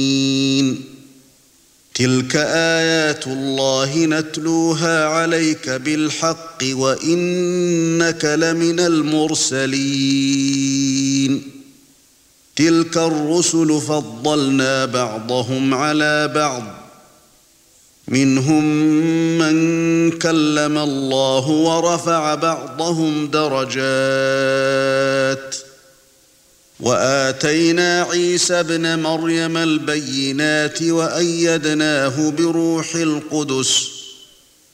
تلك آيات الله نتلوها عليك بالحق وإنك لمن المرسلين تلك الرسل فضلنا بعضهم على بعض منهم من كلم الله ورفع بعضهم درجات وآتينا عيسى ابن مريم البينات وأيدناه بروح القدس